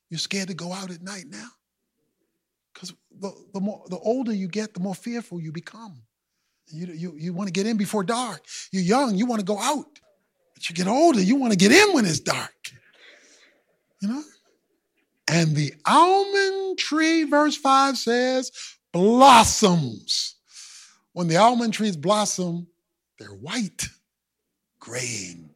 You're scared to go out at night now? Because the older you get, the more fearful you become. You want to get in before dark. You're young, you want to go out. But you get older, you want to get in when it's dark. You know? And the almond tree, verse 5 says, blossoms. When the almond trees blossom, they're white, graying,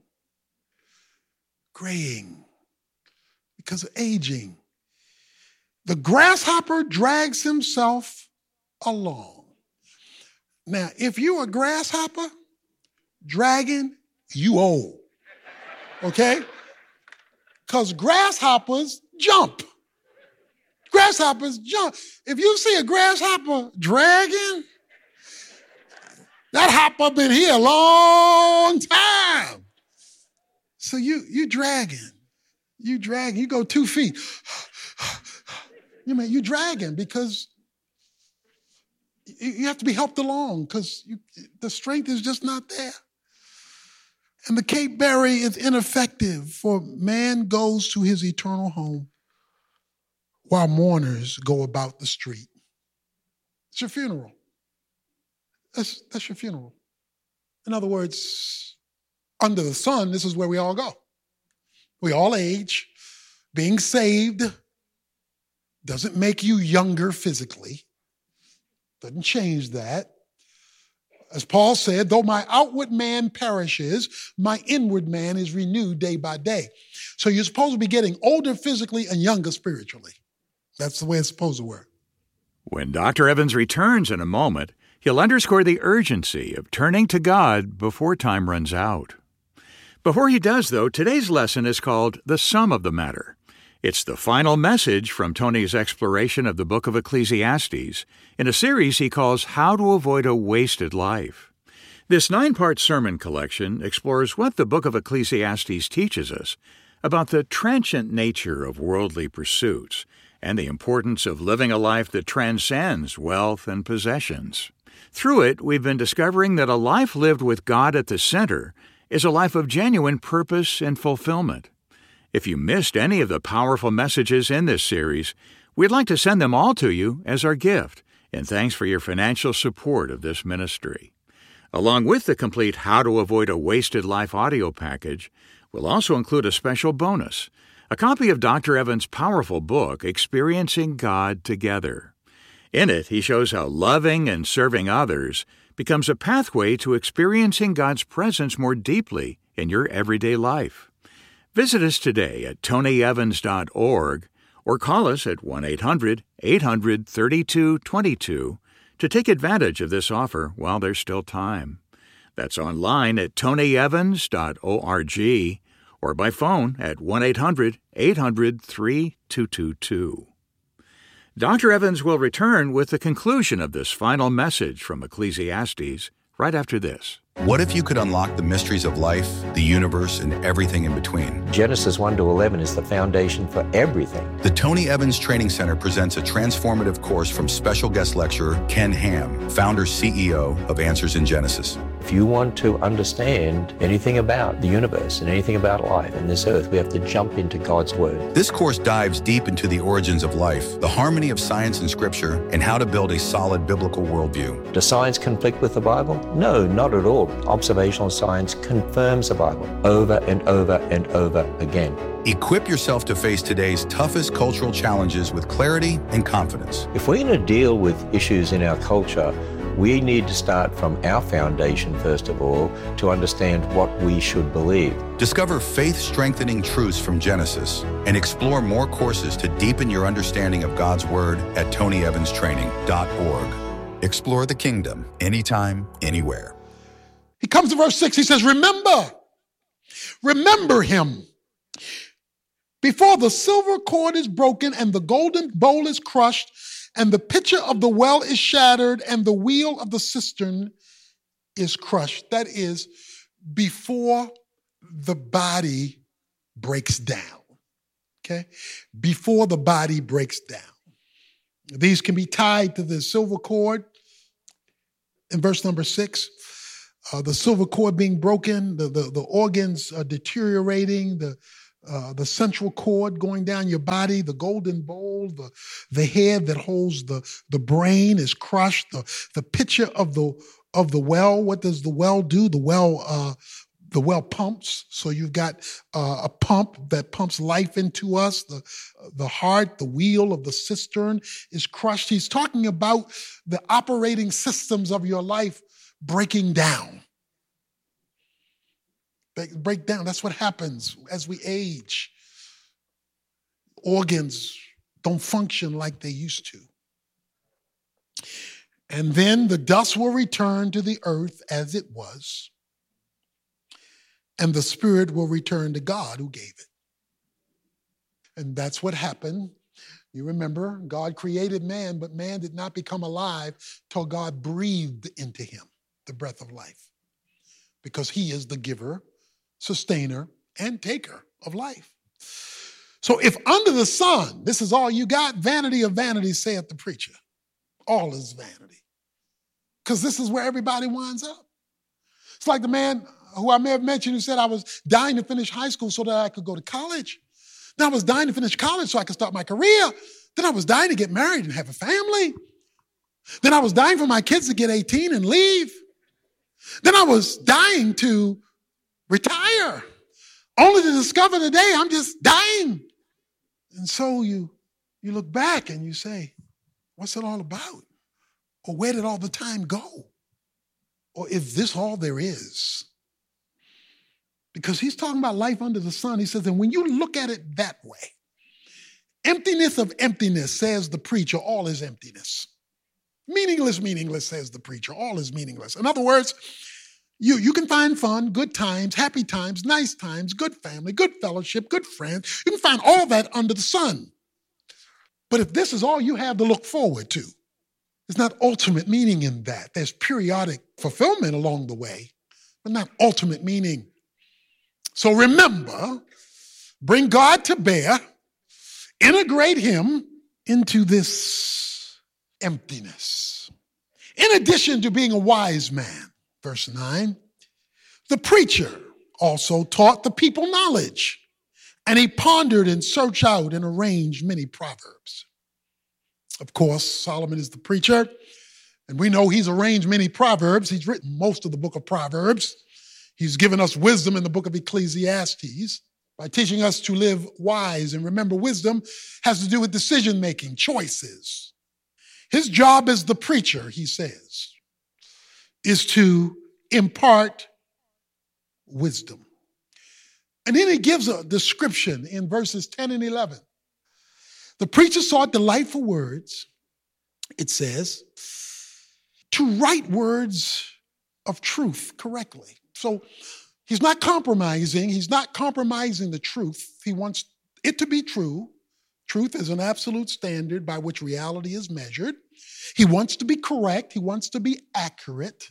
because of aging. The grasshopper drags himself along. Now, if you're a grasshopper dragging, you old, okay? Because grasshoppers jump. Grasshoppers jump. If you see a grasshopper dragging, that hopper been here a long time. So you dragging. You go 2 feet. You dragging because you have to be helped along because the strength is just not there. And the Cape berry is ineffective, for man goes to his eternal home while mourners go about the street. It's your funeral. That's your funeral. In other words, under the sun, this is where we all go. We all age. Being saved doesn't make you younger physically. Doesn't change that. As Paul said, though my outward man perishes, my inward man is renewed day by day. So you're supposed to be getting older physically and younger spiritually. That's the way it's supposed to work. When Dr. Evans returns in a moment, he'll underscore the urgency of turning to God before time runs out. Before he does, though, today's lesson is called The Sum of the Matter. It's the final message from Tony's exploration of the book of Ecclesiastes in a series he calls How to Avoid a Wasted Life. This 9-part sermon collection explores what the book of Ecclesiastes teaches us about the transient nature of worldly pursuits and the importance of living a life that transcends wealth and possessions. Through it, we've been discovering that a life lived with God at the center is a life of genuine purpose and fulfillment. If you missed any of the powerful messages in this series, we'd like to send them all to you as our gift, and thanks for your financial support of this ministry. Along with the complete How to Avoid a Wasted Life audio package, we'll also include a special bonus, a copy of Dr. Evans' powerful book, Experiencing God Together. In it, he shows how loving and serving others becomes a pathway to experiencing God's presence more deeply in your everyday life. Visit us today at tonyevans.org or call us at 1-800-800-3222 to take advantage of this offer while there's still time. That's online at tonyevans.org or by phone at 1-800-800-3222. Dr. Evans will return with the conclusion of this final message from Ecclesiastes right after this. What if you could unlock the mysteries of life, the universe, and everything in between? Genesis 1 to 11 is the foundation for everything. The Tony Evans Training Center presents a transformative course from special guest lecturer Ken Ham, founder CEO of Answers in Genesis. If you want to understand anything about the universe and anything about life and this earth, we have to jump into God's Word. This course dives deep into the origins of life, the harmony of science and Scripture, and how to build a solid biblical worldview. Does science conflict with the Bible? No, not at all. Observational science confirms the Bible over and over and over again. Equip yourself to face today's toughest cultural challenges with clarity and confidence. If we're going to deal with issues in our culture, we need to start from our foundation, first of all, to understand what we should believe. Discover faith-strengthening truths from Genesis and explore more courses to deepen your understanding of God's Word at TonyEvansTraining.org. Explore the kingdom anytime, anywhere. He comes to verse 6, he says, remember him. Before the silver cord is broken and the golden bowl is crushed and the pitcher of the well is shattered and the wheel of the cistern is crushed. That is, before the body breaks down, okay? Before the body breaks down. These can be tied to the silver cord in verse number 6. The silver cord being broken, the organs are deteriorating, the the central cord going down your body, the golden bowl, the head that holds the brain is crushed. The picture of the well, what does the well do? The well pumps. So you've got a pump that pumps life into us. The heart, the wheel of the cistern is crushed. He's talking about the operating systems of your life breaking down. Break down. That's what happens as we age. Organs don't function like they used to. And then the dust will return to the earth as it was, and the spirit will return to God who gave it. And that's what happened. You remember, God created man, but man did not become alive till God breathed into him the breath of life, because he is the giver, sustainer, and taker of life. So if under the sun, this is all you got, vanity of vanities, saith the preacher. All is vanity. Because this is where everybody winds up. It's like the man who I may have mentioned who said, I was dying to finish high school so that I could go to college. Then I was dying to finish college so I could start my career. Then I was dying to get married and have a family. Then I was dying for my kids to get 18 and leave. Then I was dying to retire, only to discover today I'm just dying. And so you look back and you say, what's it all about? Or where did all the time go? Or is this all there is? Because he's talking about life under the sun. He says, and when you look at it that way, emptiness of emptiness, says the preacher, all is emptiness. Meaningless, says the preacher, all is meaningless. In other words, you can find fun, good times, happy times, nice times, good family, good fellowship, good friends. You can find all that under the sun. But if this is all you have to look forward to, there's not ultimate meaning in that. There's periodic fulfillment along the way, but not ultimate meaning. So remember, bring God to bear, integrate him into this emptiness. In addition to being a wise man, verse 9, the preacher also taught the people knowledge, and he pondered and searched out and arranged many proverbs. Of course, Solomon is the preacher, and we know he's arranged many proverbs. He's written most of the book of Proverbs. He's given us wisdom in the book of Ecclesiastes by teaching us to live wise. And remember, wisdom has to do with decision-making, choices. His job as the preacher, he says, is to impart wisdom. And then he gives a description in verses 10 and 11. The preacher sought delightful words, it says, to write words of truth correctly. So he's not compromising. He's not compromising the truth. He wants it to be true. Truth is an absolute standard by which reality is measured. He wants to be correct. He wants to be accurate.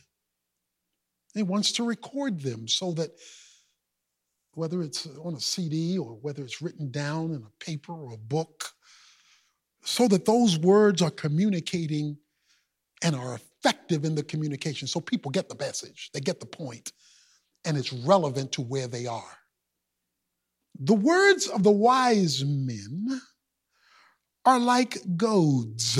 He wants to record them so that whether it's on a CD or whether it's written down in a paper or a book, so that those words are communicating and are effective in the communication. So people get the message, they get the point, and it's relevant to where they are. The words of the wise men are like goads.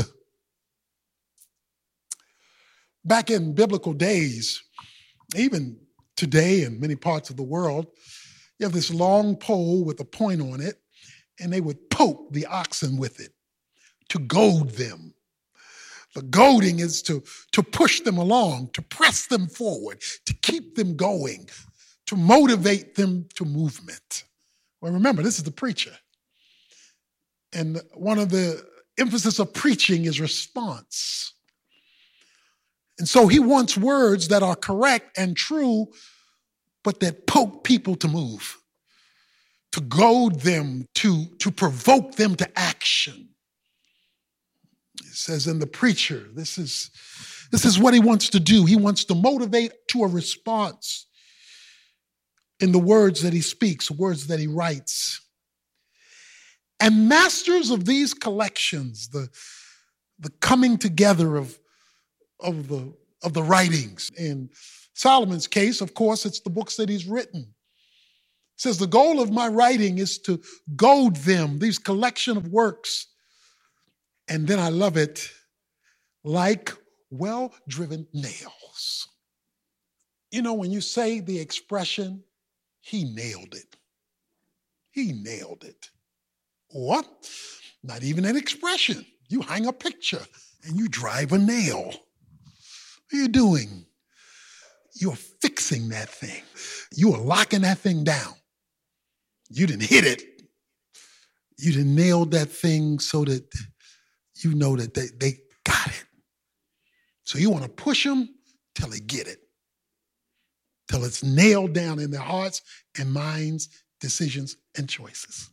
Back in biblical days, even today in many parts of the world, you have this long pole with a point on it, and they would poke the oxen with it to goad them. The goading is to push them along, to press them forward, to keep them going, to motivate them to movement. Well, remember, this is the preacher. And one of the emphasis of preaching is response. And so he wants words that are correct and true, but that poke people to move, to goad them, to provoke them to action. It says in the preacher, this is what he wants to do. He wants to motivate to a response in the words that he speaks, words that he writes. And masters of these collections, the coming together of the writings. In Solomon's case, of course, it's the books that he's written. says the goal of my writing is to goad them, these collection of works. And then I love it, like well-driven nails. You know, when you say the expression, he nailed it. He nailed it. What? Not even an expression. You hang a picture and you drive a nail. What are you doing? You're fixing that thing. You are locking that thing down. You didn't hit it. You didn't nail that thing so that you know that they got it. So you want to push them till they get it. Till it's nailed down in their hearts and minds, decisions and choices.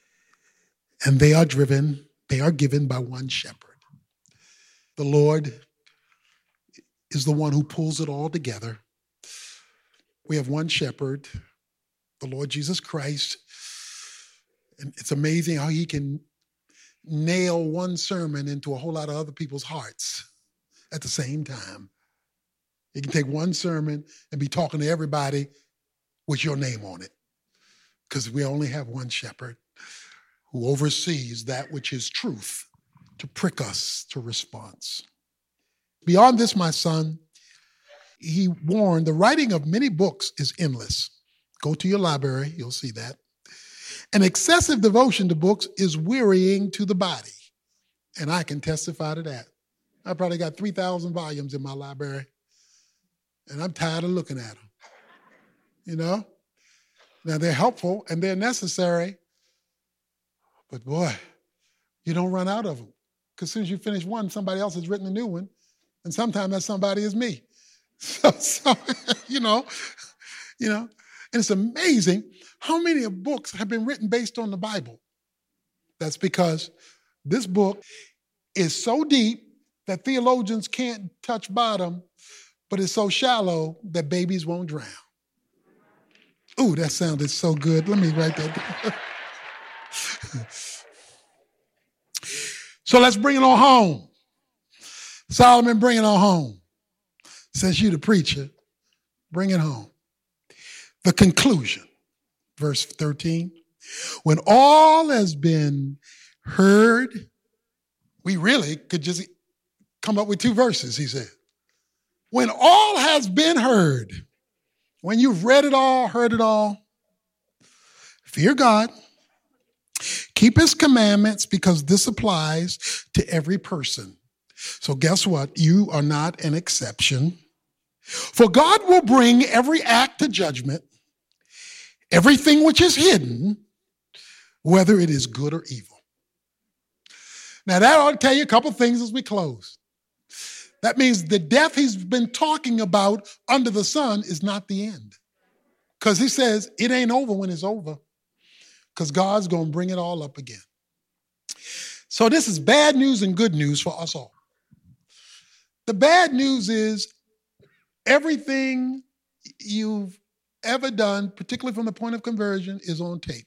And they are given by one shepherd. The Lord is the one who pulls it all together. We have one shepherd, the Lord Jesus Christ. And it's amazing how he can nail one sermon into a whole lot of other people's hearts at the same time. He can take one sermon and be talking to everybody with your name on it, because we only have one shepherd who oversees that which is truth to prick us to response. Beyond this, my son, he warned, the writing of many books is endless. Go to your library, you'll see that. An excessive devotion to books is wearying to the body. And I can testify to that. I probably got 3,000 volumes in my library, and I'm tired of looking at them. You know? Now, they're helpful and they're necessary, but boy, you don't run out of them. Because as soon as you finish one, somebody else has written a new one, and sometimes that somebody is me. So you know, and it's amazing how many books have been written based on the Bible. That's because this book is so deep that theologians can't touch bottom, but it's so shallow that babies won't drown. Ooh, that sounded so good. Let me write that down. So let's bring it on home. Solomon, bring it on home. Since you're the preacher, bring it home. The conclusion, verse 13. When all has been heard, we really could just come up with two verses, he said. When all has been heard, when you've read it all, heard it all, fear God, keep his commandments, because this applies to every person. So guess what? You are not an exception. For God will bring every act to judgment, everything which is hidden, whether it is good or evil. Now that ought to tell you a couple things as we close. That means the death he's been talking about under the sun is not the end. Because he says it ain't over when it's over. Because God's going to bring it all up again. So this is bad news and good news for us all. The bad news is everything you've ever done, particularly from the point of conversion, is on tape.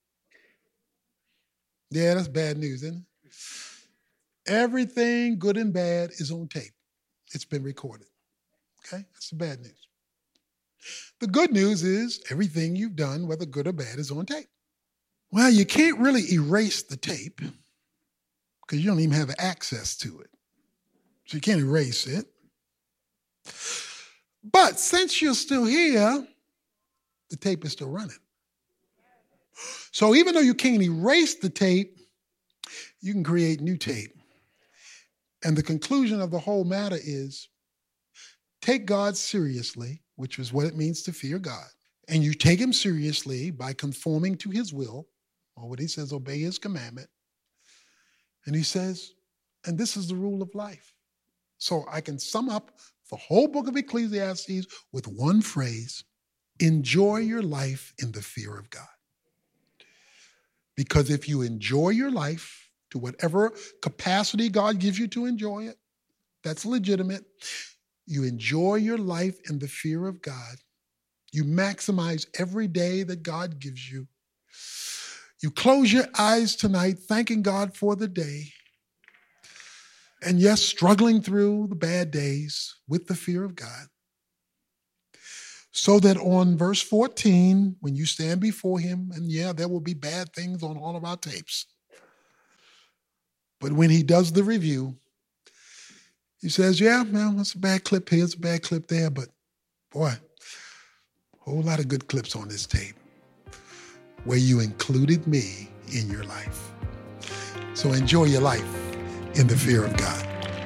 Yeah, that's bad news, isn't it? Everything good and bad is on tape. It's been recorded. Okay? That's the bad news. The good news is everything you've done, whether good or bad, is on tape. Well, you can't really erase the tape because you don't even have access to it. So you can't erase it. But since you're still here, the tape is still running. So even though you can't erase the tape, you can create new tape. And the conclusion of the whole matter is take God seriously, which is what it means to fear God. And you take him seriously by conforming to his will, or what he says, obey his commandment. And he says, and this is the rule of life. So I can sum up the whole book of Ecclesiastes with one phrase: enjoy your life in the fear of God. Because if you enjoy your life to whatever capacity God gives you to enjoy it, that's legitimate. You enjoy your life in the fear of God. You maximize every day that God gives you. You close your eyes tonight thanking God for the day. And yes, struggling through the bad days with the fear of God. So that on verse 14, when you stand before him, and yeah, there will be bad things on all of our tapes. But when he does the review, he says, yeah, man, that's a bad clip here, it's a bad clip there, but boy, a whole lot of good clips on this tape where you included me in your life. So enjoy your life in the fear of God.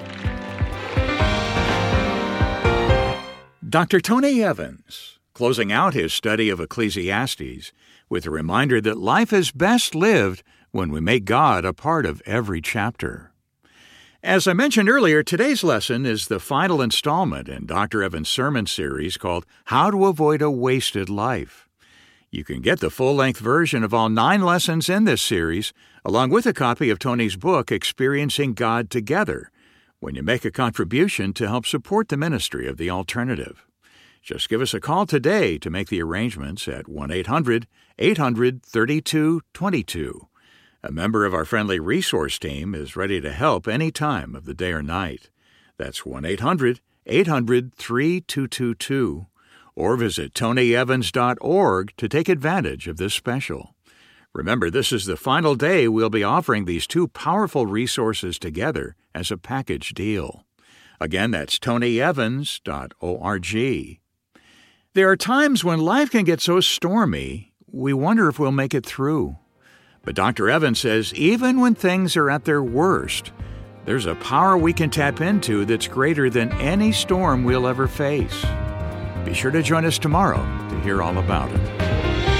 Dr. Tony Evans, closing out his study of Ecclesiastes with a reminder that life is best lived when we make God a part of every chapter. As I mentioned earlier, today's lesson is the final installment in Dr. Evans' sermon series called How to Avoid a Wasted Life. You can get the full-length version of all 9 lessons in this series, along with a copy of Tony's book, Experiencing God Together, when you make a contribution to help support the ministry of The Alternative. Just give us a call today to make the arrangements at 1-800-800-3222. A member of our friendly resource team is ready to help any time of the day or night. That's 1-800-800-3222. Or visit tonyevans.org to take advantage of this special. Remember, this is the final day we'll be offering these 2 powerful resources together as a package deal. Again, that's tonyevans.org. There are times when life can get so stormy, we wonder if we'll make it through. But Dr. Evans says even when things are at their worst, there's a power we can tap into that's greater than any storm we'll ever face. Be sure to join us tomorrow to hear all about it.